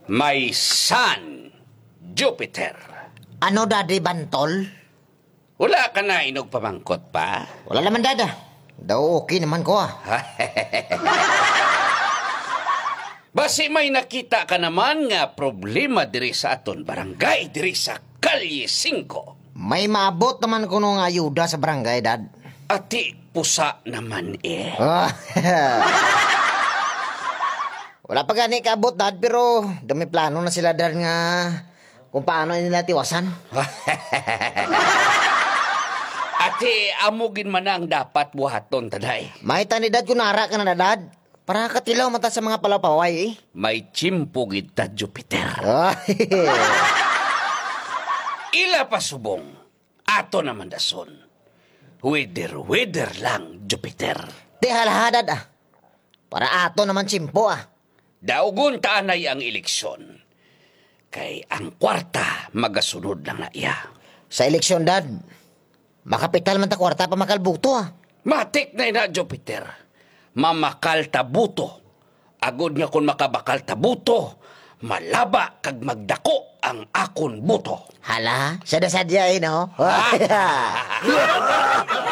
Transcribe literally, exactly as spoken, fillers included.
My son, Jupiter. Ano, Daddy Bantol? Wala ka na inog pamangkot pa? Wala naman, Dada. Daw okay naman ko ah. Basi may nakita ka naman nga problema diri sa aton barangay, diri sa Kalye five. May maabot naman ko nung ayuda sa barangay, Dad. Ati pusa naman eh. Ah, wala pa gani kaabot, Dad, pero dami plano na sila, Dad, nga kung paano nila tiwasan. Ati amugin man ang dapat buhaton taday. May tani, Dad, kunara ka na, Dad. Para katilaw mata sa mga palapaway, eh. May chimpo kita, Jupiter. Ah, Ila pa subong, ato naman dason. Weder-weder lang, Jupiter. Di halahadad ah. Para ato naman chimpo ah. Daugon taanay ang eleksyon. Kay ang kwarta magasunod lang na iya. Sa eleksyon, Dad, makapital man ta kwarta pa makalbuto ah. Matik na ina, Jupiter. Mamakal tabuto. Agod nga kung makabakal tabuto, malaba kag magdako ang akon buto. Hala, sadya-sadya eh, no?